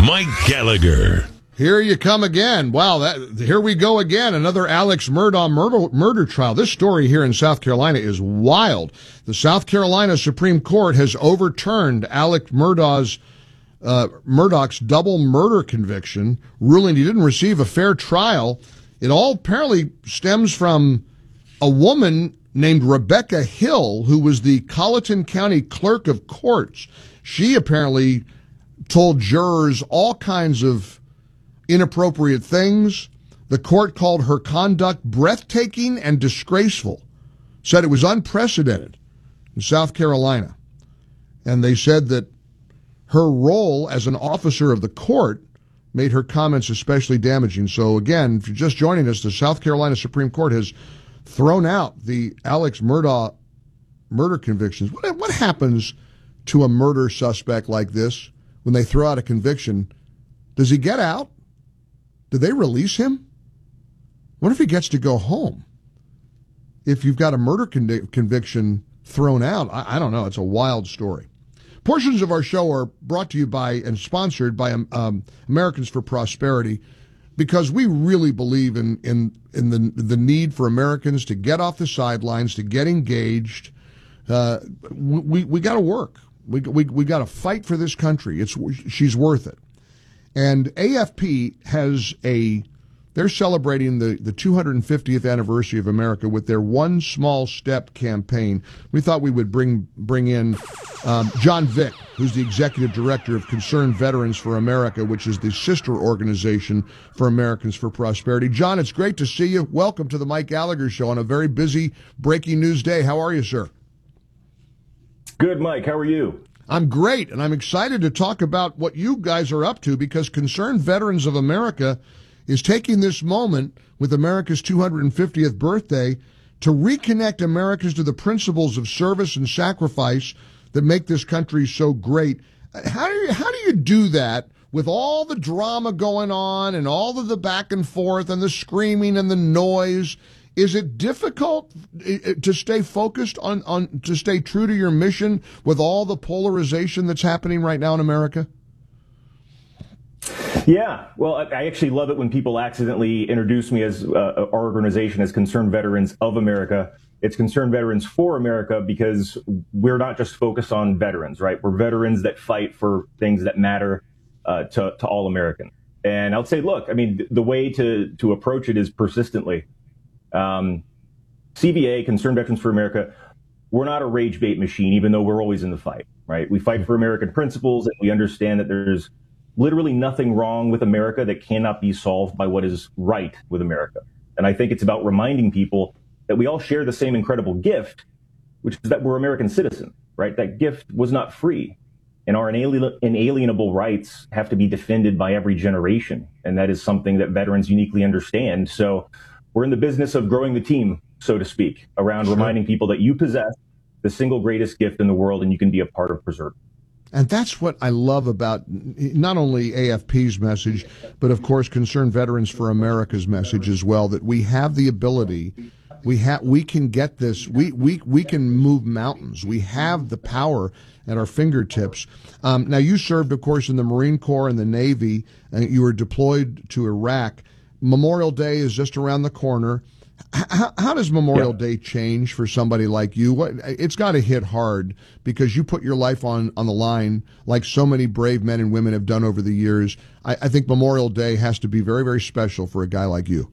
Mike Gallagher. Here you come again. Wow, here we go again. Another Alex Murdaugh murder trial. This story here in South Carolina is wild. The South Carolina Supreme Court has overturned Alex Murdaugh's double murder conviction, ruling he didn't receive a fair trial. It all apparently stems from a woman named Rebecca Hill, who was the Colleton County Clerk of Courts. She apparently told jurors all kinds of inappropriate things. The court called her conduct breathtaking and disgraceful, said it was unprecedented in South Carolina. And they said that her role as an officer of the court made her comments especially damaging. So again, if you're just joining us, the South Carolina Supreme Court has thrown out the Alex Murdaugh murder convictions. What happens to a murder suspect like this when they throw out a conviction? Does he get out? Do they release him? What if he gets to go home? If you've got a murder conviction thrown out, I don't know. It's a wild story. Portions of our show are brought to you by and sponsored by Americans for Prosperity, because we really believe in the need for Americans to get off the sidelines, to get engaged. We got to work. We got to fight for this country. She's worth it. And AFP they're celebrating the 250th anniversary of America with their One Small Step campaign. We thought we would bring in John Vick, who's the executive director of Concerned Veterans for America, which is the sister organization for Americans for Prosperity. John, it's great to see you. Welcome to the Mike Gallagher Show on a very busy breaking news day. How are you, sir? Good, Mike. How are you? I'm great, and I'm excited to talk about what you guys are up to, because Concerned Veterans of America is taking this moment with America's 250th birthday to reconnect Americans to the principles of service and sacrifice that make this country so great. How do you do that with all the drama going on and all of the back and forth and the screaming and the noise? Is it difficult to stay focused to stay true to your mission with all the polarization that's happening right now in America? Yeah, well, I actually love it when people accidentally introduce me as our organization as Concerned Veterans of America. It's Concerned Veterans for America, because we're not just focused on veterans, right? We're veterans that fight for things that matter to all Americans. And I'll say, look, I mean, the way to approach it is persistently. CVA, Concerned Veterans for America, we're not a rage bait machine, even though we're always in the fight, right? We fight for American principles, and we understand that there's literally nothing wrong with America that cannot be solved by what is right with America. And I think it's about reminding people that we all share the same incredible gift, which is that we're American citizens, right? That gift was not free, and our inalienable rights have to be defended by every generation. And that is something that veterans uniquely understand. So we're in the business of growing the team, so to speak, around reminding people that you possess the single greatest gift in the world, and you can be a part of preserving. And that's what I love about not only AFP's message, but of course Concerned Veterans for America's message as well, that we have the ability, we can get this, we can move mountains. We have the power at our fingertips. Now, you served, of course, in the Marine Corps and the Navy, and you were deployed to Iraq. Memorial Day is just around the corner. How does Memorial Day change for somebody like you? It's got to hit hard, because you put your life on the line like so many brave men and women have done over the years. I think Memorial Day has to be very, very special for a guy like you.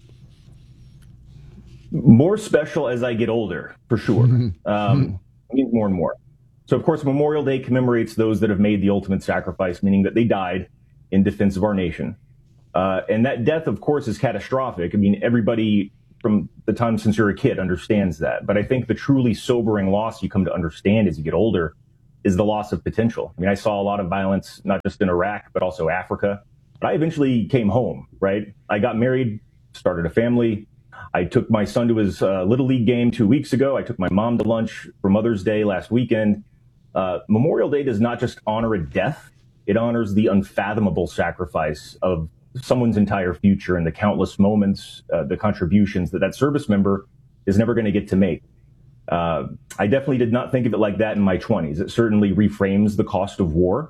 More special as I get older, for sure. More and more. So, of course, Memorial Day commemorates those that have made the ultimate sacrifice, meaning that they died in defense of our nation. And that death, of course, is catastrophic. I mean, everybody from the time since you're a kid understands that. But I think the truly sobering loss you come to understand as you get older is the loss of potential. I mean, I saw a lot of violence, not just in Iraq, but also Africa. But I eventually came home, right? I got married, started a family. I took my son to his Little League game 2 weeks ago. I took my mom to lunch for Mother's Day last weekend. Memorial Day does not just honor a death. It honors the unfathomable sacrifice of someone's entire future and the countless moments, the contributions that service member is never going to get to make. I definitely did not think of it like that in my 20s. It certainly reframes the cost of war.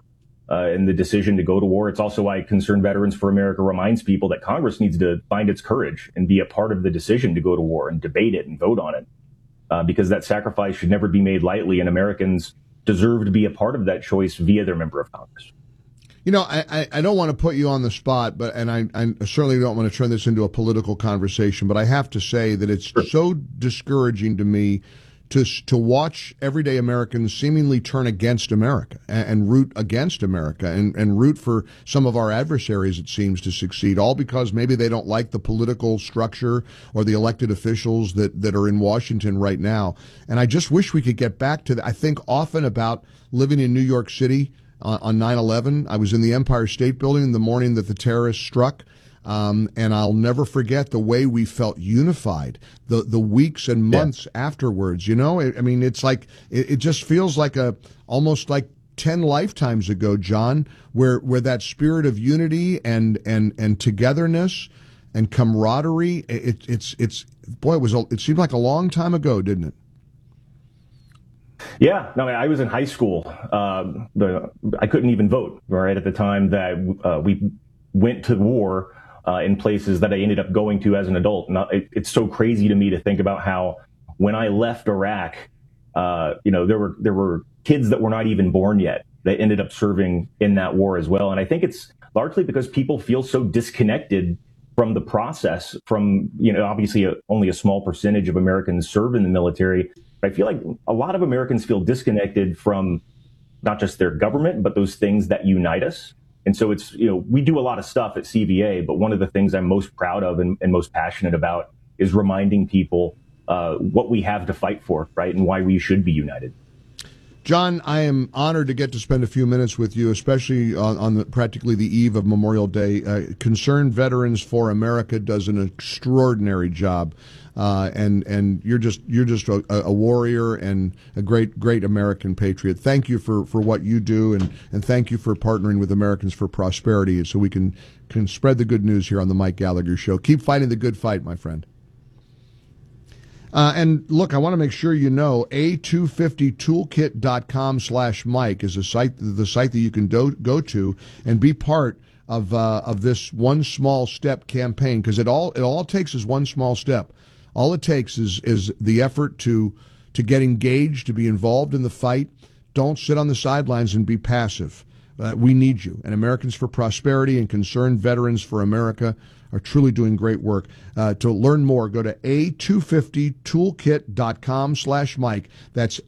in the decision to go to war. It's also why Concerned Veterans for America reminds people that Congress needs to find its courage and be a part of the decision to go to war and debate it and vote on it, because that sacrifice should never be made lightly, and Americans deserve to be a part of that choice via their member of Congress. You know, I don't want to put you on the spot, but I certainly don't want to turn this into a political conversation, but I have to say that it's so discouraging to me to watch everyday Americans seemingly turn against America and root against America and root for some of our adversaries, it seems, to succeed, all because maybe they don't like the political structure or the elected officials that are in Washington right now. And I just wish we could get back to that. I think often about living in New York City on 9/11. I was in the Empire State Building the morning that the terrorists struck. And I'll never forget the way we felt unified, the weeks and months afterwards. You know, I mean, it's like, it just feels like almost like 10 lifetimes ago, John, where that spirit of unity and togetherness and camaraderie, it seemed like a long time ago, didn't it? Yeah, no, I was in high school. I couldn't even vote right at the time that we went to war in places that I ended up going to as an adult. And it's so crazy to me to think about how when I left Iraq, there were kids that were not even born yet that ended up serving in that war as well. And I think it's largely because people feel so disconnected from the process, from, obviously only a small percentage of Americans serve in the military. I feel like a lot of Americans feel disconnected from not just their government, but those things that unite us. And so it's, we do a lot of stuff at CVA, but one of the things I'm most proud of and most passionate about is reminding people what we have to fight for, right, and why we should be united. John, I am honored to get to spend a few minutes with you, especially on practically the eve of Memorial Day. Concerned Veterans for America does an extraordinary job, and you're just a warrior and a great American patriot. Thank you for what you do, and thank you for partnering with Americans for Prosperity, so we can spread the good news here on the Mike Gallagher Show. Keep fighting the good fight, my friend. And look, I want to make sure you know, a250toolkit.com/Mike is the site that you can go to and be part of this One Small Step campaign, because it all takes is one small step. All it takes is the effort to get engaged, to be involved in the fight. Don't sit on the sidelines and be passive. We need you. And Americans for Prosperity and Concerned Veterans for America are truly doing great work. To learn more, go to a250toolkit.com/Mike. That's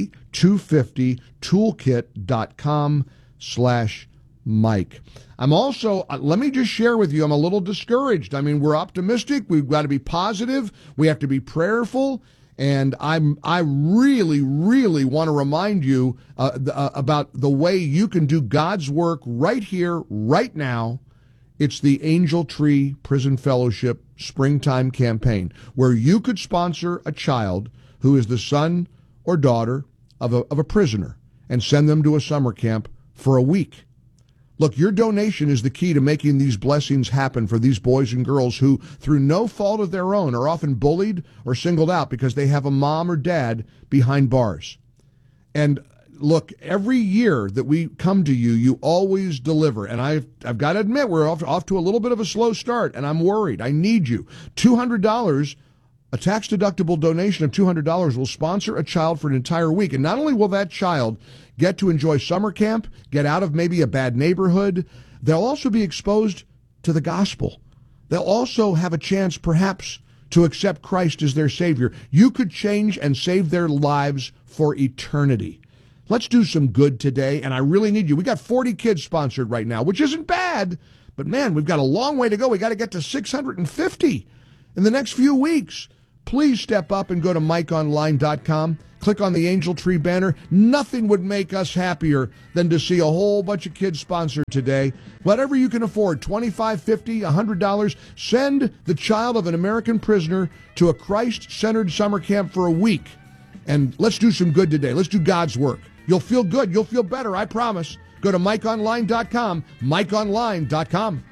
a250toolkit.com/Mike. I'm also, let me just share with you, I'm a little discouraged. I mean, we're optimistic. We've got to be positive. We have to be prayerful. And I really, really want to remind you about the way you can do God's work right here, right now. It's the Angel Tree Prison Fellowship Springtime Campaign, where you could sponsor a child who is the son or daughter of a prisoner and send them to a summer camp for a week. Look, your donation is the key to making these blessings happen for these boys and girls who, through no fault of their own, are often bullied or singled out because they have a mom or dad behind bars. And look, every year that we come to you, you always deliver. And I've got to admit, we're off to a little bit of a slow start, and I'm worried. I need you. $200, a tax-deductible donation of $200 will sponsor a child for an entire week. And not only will that child get to enjoy summer camp, get out of maybe a bad neighborhood, they'll also be exposed to the gospel. They'll also have a chance, perhaps, to accept Christ as their Savior. You could change and save their lives for eternity. Let's do some good today, and I really need you. We got 40 kids sponsored right now, which isn't bad, but man, we've got a long way to go. We got to get to 650 in the next few weeks. Please step up and go to MikeOnline.com. Click on the Angel Tree banner. Nothing would make us happier than to see a whole bunch of kids sponsored today. Whatever you can afford, $25, $50, $100, send the child of an American prisoner to a Christ-centered summer camp for a week. And let's do some good today. Let's do God's work. You'll feel good. You'll feel better, I promise. Go to MikeOnline.com, MikeOnline.com.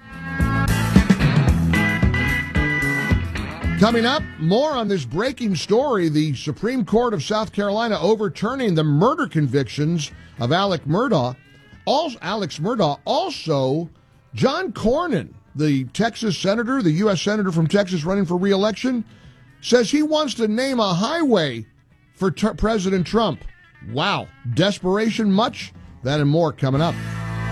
Coming up, more on this breaking story, the Supreme Court of South Carolina overturning the murder convictions of Alec Murdaugh. also Alex Murdaugh, also John Cornyn, the Texas senator, the U.S. senator from Texas running for re-election, says he wants to name a highway for President Trump. Wow. Desperation much? That and more coming up.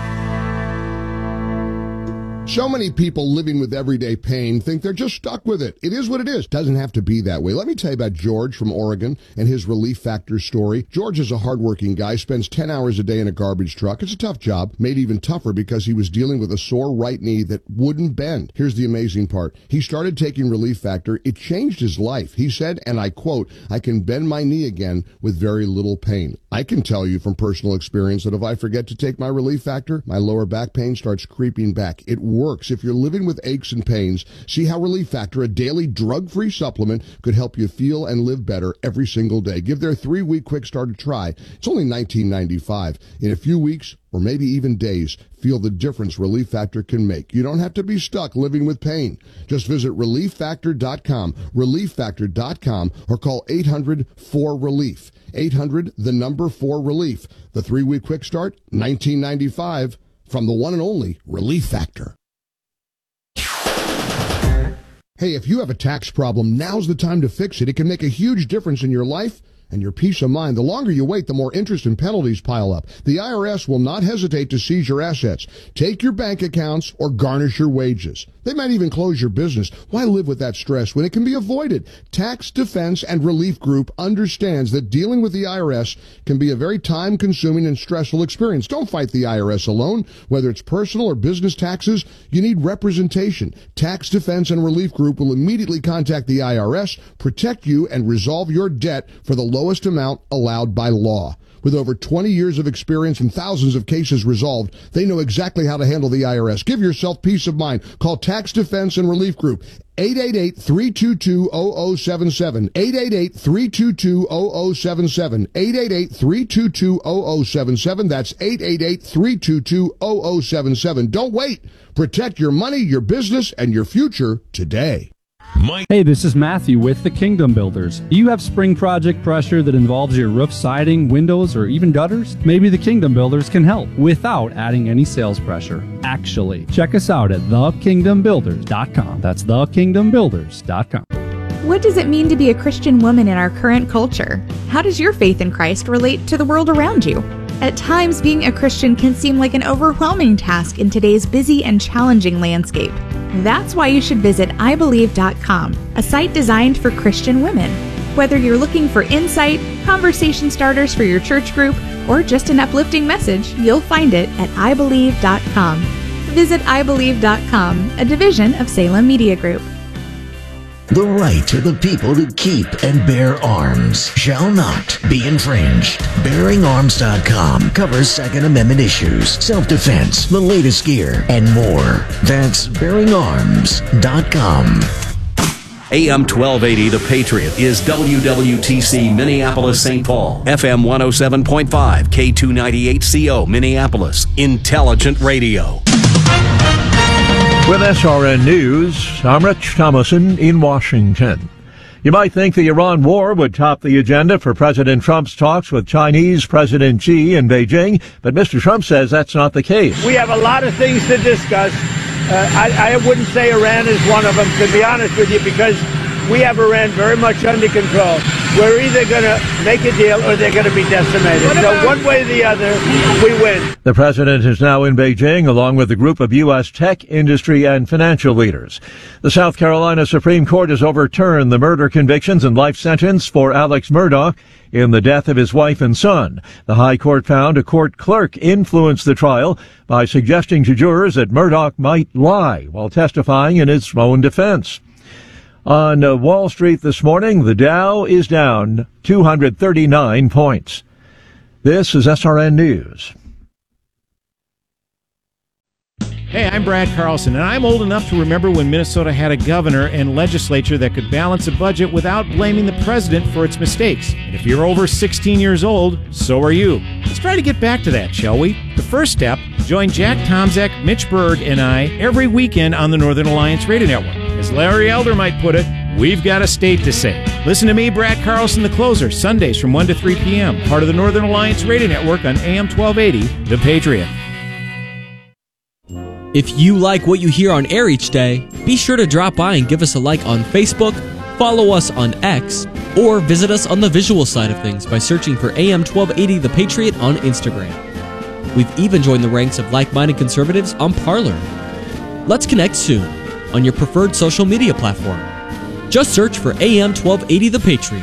So many people living with everyday pain think they're just stuck with it. It is what it is. Doesn't have to be that way. Let me tell you about George from Oregon and his Relief Factor story. George is a hardworking guy, spends 10 hours a day in a garbage truck. It's a tough job, made even tougher because he was dealing with a sore right knee that wouldn't bend. Here's the amazing part. He started taking Relief Factor. It changed his life. He said, and I quote, "I can bend my knee again with very little pain." I can tell you from personal experience that if I forget to take my Relief Factor, my lower back pain starts creeping back. It works. If you're living with aches and pains, see how Relief Factor, a daily drug-free supplement, could help you feel and live better every single day. Give their 3-week quick start a try. It's only $19.95. In a few weeks, or maybe even days, feel the difference Relief Factor can make. You don't have to be stuck living with pain. Just visit ReliefFactor.com, ReliefFactor.com, or call 800-4RELIEF. 800-4RELIEF. The 3-week quick start, $19.95, from the one and only Relief Factor. Hey, if you have a tax problem, now's the time to fix it. It can make a huge difference in your life and your peace of mind. The longer you wait, the more interest and penalties pile up. The IRS will not hesitate to seize your assets, take your bank accounts, or garnish your wages. They might even close your business. Why live with that stress when it can be avoided? Tax Defense and Relief Group understands that dealing with the IRS can be a very time-consuming and stressful experience. Don't fight the IRS alone. Whether it's personal or business taxes, you need representation. Tax Defense and Relief Group will immediately contact the IRS, protect you, and resolve your debt for the lowest amount allowed by law. With over 20 years of experience and thousands of cases resolved, they know exactly how to handle the IRS. Give yourself peace of mind. Call Tax Defense and Relief Group, 888-322-0077, 888-322-0077, 888-322-0077. That's 888-322-0077. Don't wait. Protect your money, your business, and your future today. Hey, this is Matthew with the Kingdom Builders. Do you have spring project pressure that involves your roof, siding, windows, or even gutters? Maybe the Kingdom Builders can help without adding any sales pressure. Actually, check us out at thekingdombuilders.com. That's thekingdombuilders.com. What does it mean to be a Christian woman in our current culture? How does your faith in Christ relate to the world around you? At times, being a Christian can seem like an overwhelming task in today's busy and challenging landscape. That's why you should visit ibelieve.com, a site designed for Christian women. Whether you're looking for insight, conversation starters for your church group, or just an uplifting message, you'll find it at ibelieve.com. Visit ibelieve.com, a division of Salem Media Group. The right of the people to keep and bear arms shall not be infringed. BearingArms.com covers Second Amendment issues, self-defense, the latest gear, and more. That's BearingArms.com. AM 1280, The Patriot, is WWTC Minneapolis, St. Paul. FM 107.5, K298CO, Minneapolis. Intelligent radio. With SRN News, I'm Rich Thomason in Washington. You might think the Iran war would top the agenda for President Trump's talks with Chinese President Xi in Beijing, but Mr. Trump says that's not the case. We have a lot of things to discuss. I wouldn't say Iran is one of them, to be honest with you, because we have Iran very much under control. We're either going to make a deal or they're going to be decimated. So one way or the other, we win. The president is now in Beijing along with a group of U.S. tech, industry, and financial leaders. The South Carolina Supreme Court has overturned the murder convictions and life sentence for Alex Murdaugh in the death of his wife and son. The High Court found a court clerk influenced the trial by suggesting to jurors that Murdaugh might lie while testifying in his own defense. On Wall Street this morning, the Dow is down 239 points. This is SRN News. Hey, I'm Brad Carlson, and I'm old enough to remember when Minnesota had a governor and legislature that could balance a budget without blaming the president for its mistakes. And if you're over 16 years old, so are you. Let's try to get back to that, shall we? The first step, join Jack Tomzak, Mitch Berg, and I every weekend on the Northern Alliance Radio Network. As Larry Elder might put it, we've got a state to save. Listen to me, Brad Carlson, the closer, Sundays from 1 to 3 p.m., part of the Northern Alliance Radio Network on AM 1280, The Patriot. If you like what you hear on air each day, be sure to drop by and give us a like on Facebook, follow us on X, or visit us on the visual side of things by searching for AM 1280 The Patriot on Instagram. We've even joined the ranks of like-minded conservatives on Parler. Let's connect soon on your preferred social media platform. Just search for AM 1280 The Patriot.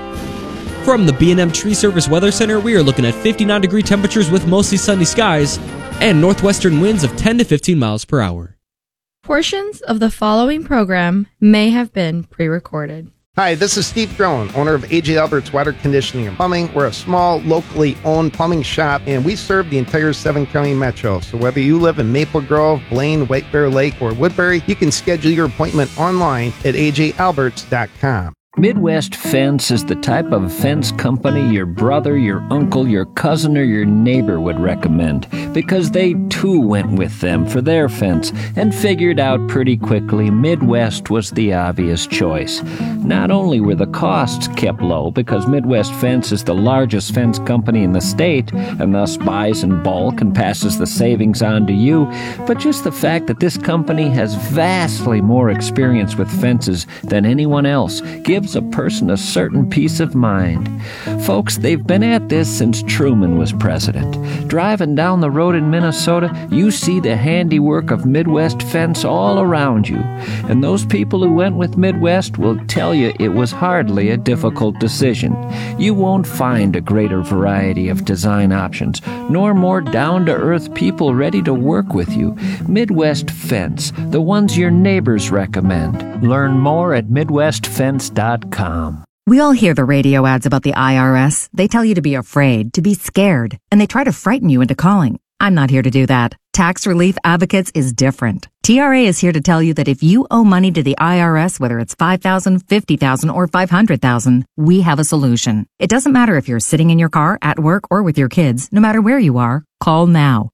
From the B&M Tree Service Weather Center, we are looking at 59-degree temperatures with mostly sunny skies and northwestern winds of 10 to 15 miles per hour. Portions of the following program may have been pre-recorded. Hi, this is Steve Drone, owner of A.J. Albert's Water Conditioning and Plumbing. We're a small, locally owned plumbing shop, and we serve the entire 7-county metro. So whether you live in Maple Grove, Blaine, White Bear Lake, or Woodbury, you can schedule your appointment online at ajalberts.com. Midwest Fence is the type of fence company your brother, your uncle, your cousin, or your neighbor would recommend, because they too went with them for their fence and figured out pretty quickly Midwest was the obvious choice. Not only were the costs kept low, because Midwest Fence is the largest fence company in the state and thus buys in bulk and passes the savings on to you, but just the fact that this company has vastly more experience with fences than anyone else gives a person a certain peace of mind. Folks, they've been at this since Truman was president. Driving down the road in Minnesota, you see the handiwork of Midwest Fence all around you. And those people who went with Midwest will tell you it was hardly a difficult decision. You won't find a greater variety of design options, nor more down-to-earth people ready to work with you. Midwest Fence, the ones your neighbors recommend. Learn more at MidwestFence.com. We all hear the radio ads about the IRS. They tell you to be afraid, to be scared, and they try to frighten you into calling. I'm not here to do that. Tax Relief Advocates is different. TRA is here to tell you that if you owe money to the IRS, whether it's $5,000, $50,000, or $500,000, we have a solution. It doesn't matter if you're sitting in your car, at work, or with your kids. No matter where you are, call now.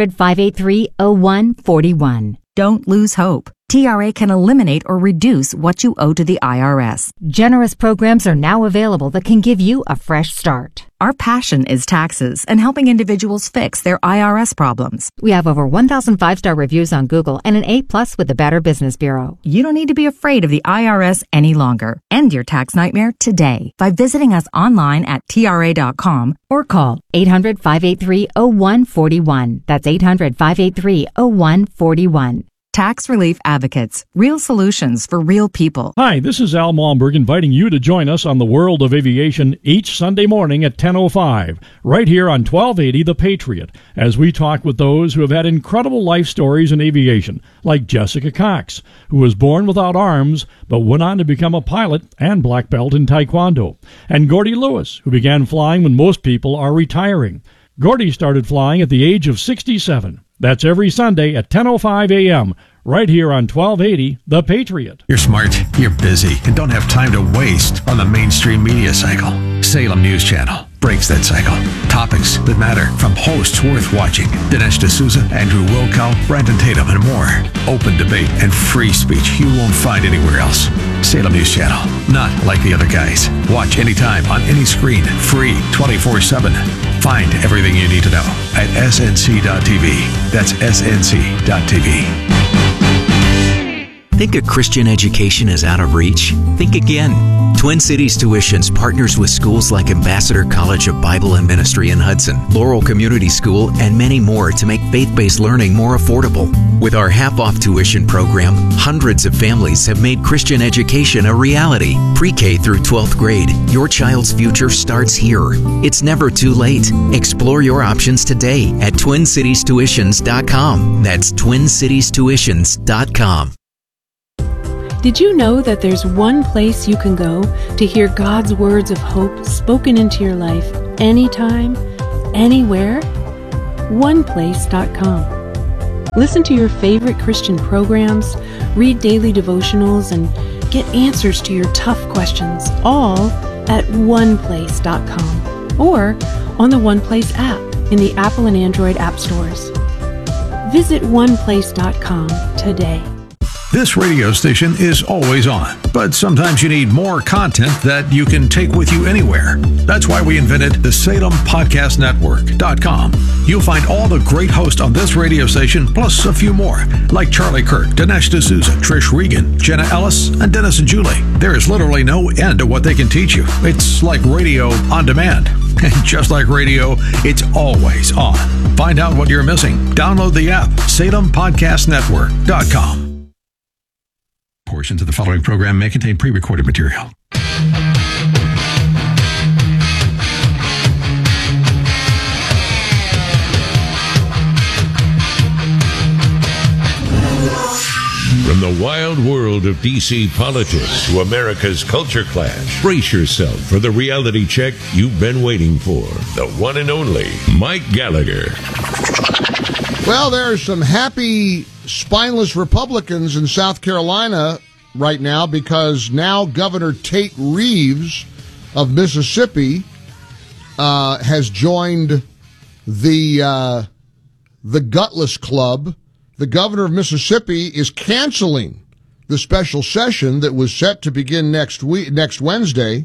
800-583-0141. Don't lose hope. TRA can eliminate or reduce what you owe to the IRS. Generous programs are now available that can give you a fresh start. Our passion is taxes and helping individuals fix their IRS problems. We have over 1,000 5-star reviews on Google and an A+ with the Better Business Bureau. You don't need to be afraid of the IRS any longer. End your tax nightmare today by visiting us online at TRA.com or call 800-583-0141. That's 800-583-0141. Tax Relief Advocates. Real solutions for real people. Hi, this is Al Malmberg inviting you to join us on the World of Aviation each Sunday morning at 10:05, right here on 1280 The Patriot, as we talk with those who have had incredible life stories in aviation, like Jessica Cox, who was born without arms but went on to become a pilot and black belt in Taekwondo, and Gordy Lewis, who began flying when most people are retiring. Gordy started flying at the age of 67. That's every Sunday at 10:05 a.m., right here on 1280 The Patriot. You're smart, you're busy, and don't have time to waste on the mainstream media cycle. Salem News Channel breaks that cycle. Topics that matter, from hosts worth watching, Dinesh D'Souza, Andrew Wilkow, Brandon Tatum, and more. Open debate and free speech you won't find anywhere else. Salem News Channel, not like the other guys. Watch anytime on any screen, free 24/7. Find everything you need to know at snc.tv. That's snc.tv. Think a Christian education is out of reach? Think again. Twin Cities Tuitions partners with schools like Ambassador College of Bible and Ministry in Hudson, Laurel Community School, and many more to make faith-based learning more affordable. With our half-off tuition program, hundreds of families have made Christian education a reality. Pre-K through 12th grade, your child's future starts here. It's never too late. Explore your options today at TwinCitiesTuitions.com. That's TwinCitiesTuitions.com. Did you know that there's one place you can go to hear God's words of hope spoken into your life anytime, anywhere? OnePlace.com. Listen to your favorite Christian programs, read daily devotionals, and get answers to your tough questions, all at OnePlace.com or on the OnePlace app in the Apple and Android app stores. Visit OnePlace.com today. This radio station is always on, but sometimes you need more content that you can take with you anywhere. That's why we invented the SalemPodcastNetwork.com. You'll find all the great hosts on this radio station, plus a few more, like Charlie Kirk, Dinesh D'Souza, Trish Regan, Jenna Ellis, and Dennis and Julie. There is literally no end to what they can teach you. It's like radio on demand. And just like radio, it's always on. Find out what you're missing. Download the app, SalemPodcastNetwork.com. Portions of the following program may contain pre-recorded material. From the wild world of D.C. politics to America's culture clash, brace yourself for the reality check you've been waiting for. The one and only Mike Gallagher. Well, there are some happy, spineless Republicans in South Carolina right now because now Governor Tate Reeves of Mississippi has joined the Gutless Club. The governor of Mississippi is canceling the special session that was set to begin next Wednesday,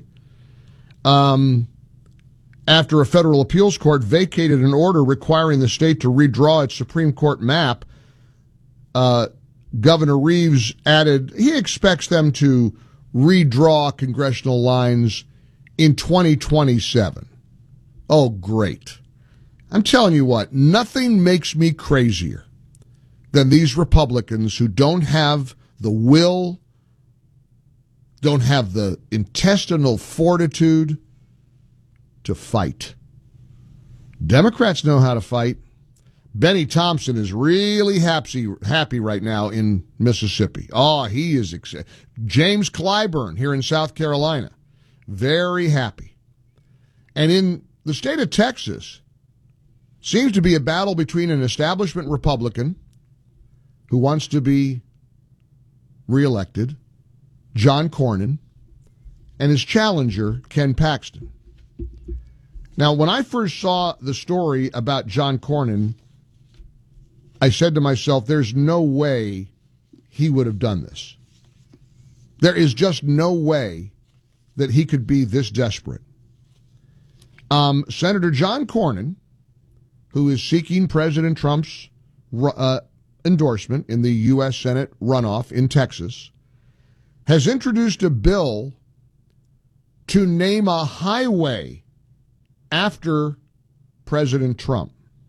after a federal appeals court vacated an order requiring the state to redraw its Supreme Court map. Governor Reeves added he expects them to redraw congressional lines in 2027. Oh, great. I'm telling you what, nothing makes me crazier than these Republicans who don't have the will, don't have the intestinal fortitude to fight. Democrats know how to fight. Benny Thompson is really happy right now in Mississippi. Oh, he is excited. James Clyburn here in South Carolina, very happy. And in the state of Texas, seems to be a battle between an establishment Republican who wants to be reelected, John Cornyn, and his challenger, Ken Paxton. Now, when I first saw the story about John Cornyn, I said to myself, there's no way he would have done this. There is just no way that he could be this desperate. Senator John Cornyn, who is seeking President Trump's endorsement in the U.S. Senate runoff in Texas, has introduced a bill to name a highway after President Trump.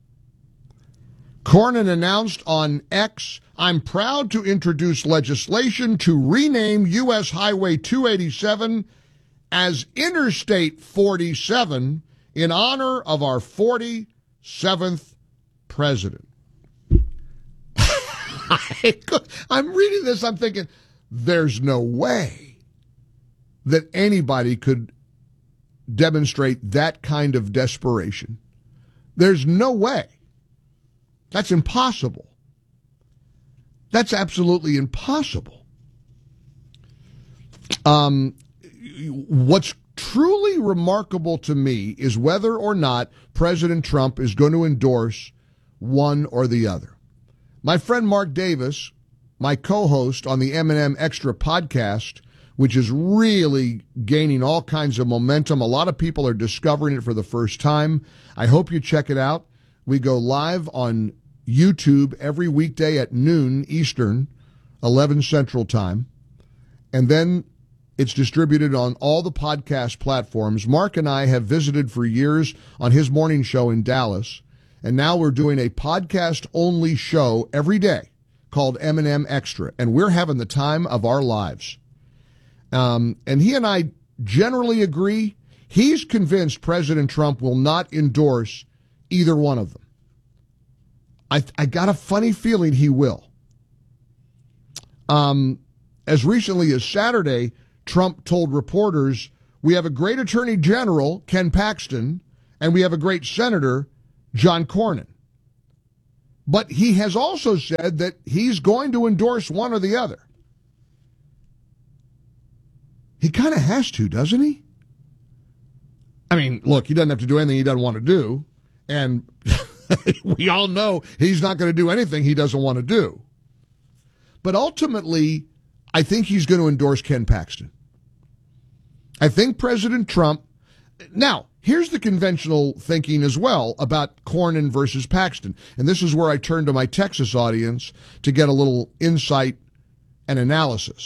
Cornyn announced on X, "I'm proud to introduce legislation to rename U.S. Highway 287 as Interstate 47 in honor of our 47th president." I'm reading this, I'm thinking, there's no way that anybody could demonstrate that kind of desperation. There's no way. That's impossible. That's absolutely impossible. What's truly remarkable to me is whether or not President Trump is going to endorse one or the other. My friend Mark Davis, my co-host on the M&M Extra podcast, which is really gaining all kinds of momentum. A lot of people are discovering it for the first time. I hope you check it out. We go live on YouTube every weekday at noon Eastern, 11 Central Time. And then it's distributed on all the podcast platforms. Mark and I have visited for years on his morning show in Dallas. And now we're doing a podcast-only show every day called M&M Extra. And we're having the time of our lives. And he and I generally agree. He's convinced President Trump will not endorse either one of them. I got a funny feeling he will. As recently as Saturday, Trump told reporters, "We have a great Attorney General, Ken Paxton, and we have a great Senator, John Cornyn." But he has also said that he's going to endorse one or the other. He kind of has to, doesn't he? I mean, look, he doesn't have to do anything he doesn't want to do. And we all know he's not going to do anything he doesn't want to do. But ultimately, I think he's going to endorse Ken Paxton. I think President Trump... Now, here's the conventional thinking as well about Cornyn versus Paxton. And this is where I turn to my Texas audience to get a little insight and analysis.